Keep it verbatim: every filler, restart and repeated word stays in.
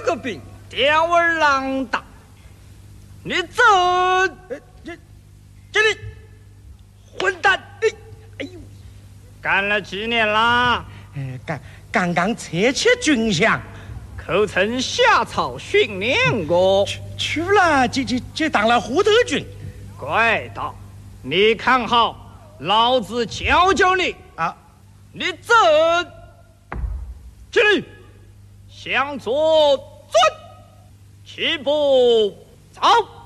个兵吊儿郎当，你这这这里混蛋！哎哎呦，干了几年啦？ 呃，刚刚刚撤去军饷， 可曾下草训练过？ 去去了，就就就当了护德军。 怪道，你看好，老子教教你啊！ 你这起立，向左转，齐步走。